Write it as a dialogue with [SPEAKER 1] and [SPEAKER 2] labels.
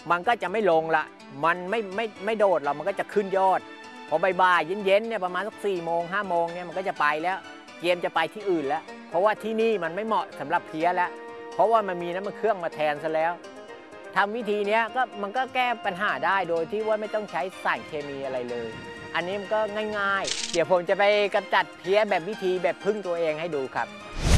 [SPEAKER 1] มันก็จะไม่ลงละมันไม่โดดหรอกมันก็จะขึ้นยอดพอบ่ายๆเย็นๆเนี่ยประมาณสัก4 โมง 5 โมงเนี่ยมันก็จะไปแล้วเตรียมจะไปที่อื่นแล้วเพราะว่าที่นี่มันไม่เหมาะสำหรับเพี้ยแล้วเพราะว่ามันมีน้ำมันเครื่องมาแทนซะแล้วทำวิธีนี้มันก็แก้ปัญหาได้โดยที่ว่าไม่ต้องใช้สารเคมีอะไรเลยอันนี้มันก็ง่ายๆเดี๋ยวผมจะไปกำจัดเพี้ยแบบวิธีแบบพึ่งตัวเองให้ดูครับ